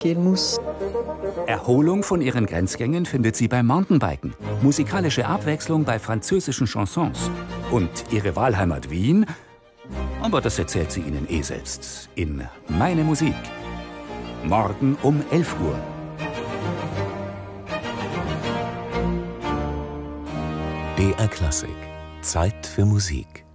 gehen muss. Erholung von ihren Grenzgängen findet sie beim Mountainbiken, musikalische Abwechslung bei französischen Chansons. Und ihre Wahlheimat Wien? Aber das erzählt sie Ihnen selbst in Meine Musik. Morgen um 11 Uhr. BR Klassik. Zeit für Musik.